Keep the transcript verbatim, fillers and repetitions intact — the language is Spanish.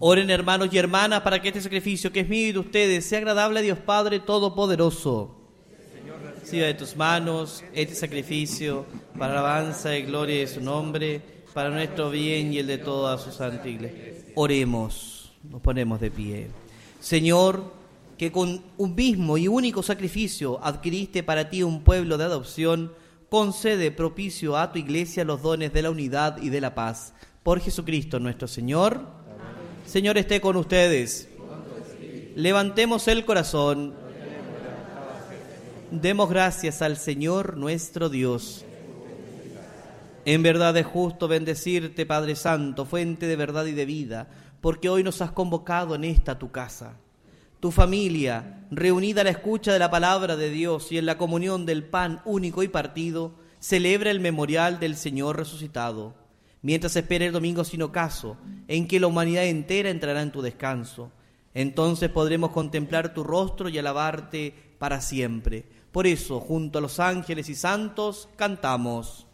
Oren, hermanos y hermanas, para que este sacrificio que es mío y de ustedes sea agradable a Dios Padre Todopoderoso. Reciba de tus manos este sacrificio para alabanza y gloria de su nombre, para nuestro bien y el de toda su santa iglesia. Oremos, nos ponemos de pie. Señor, que con un mismo y único sacrificio adquiriste para ti un pueblo de adopción, concede propicio a tu iglesia los dones de la unidad y de la paz. Por Jesucristo nuestro Señor. Amén. Señor, esté con ustedes. Levantemos el corazón. Demos gracias al Señor nuestro Dios. En verdad es justo bendecirte, Padre Santo, fuente de verdad y de vida, porque hoy nos has convocado en esta tu casa. Tu familia, reunida a la escucha de la palabra de Dios y en la comunión del pan único y partido, celebra el memorial del Señor resucitado, mientras espera el domingo sin ocaso, en que la humanidad entera entrará en tu descanso. Entonces podremos contemplar tu rostro y alabarte para siempre. Por eso, junto a los ángeles y santos, cantamos.